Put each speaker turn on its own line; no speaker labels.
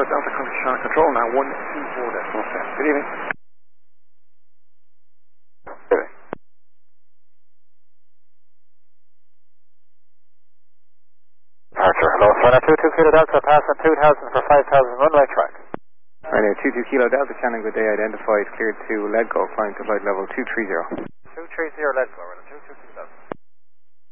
Delta Control now, 124.7. Good evening.
Archer, hello, Flight 22 Kilo Delta, passing 2000 for 5000, runway track.
Radio 22 Kilo Delta, Shannon, good day, identified, cleared to Ledco, flying to flight level 230.
230 Ledco, 22 Kilo Delta.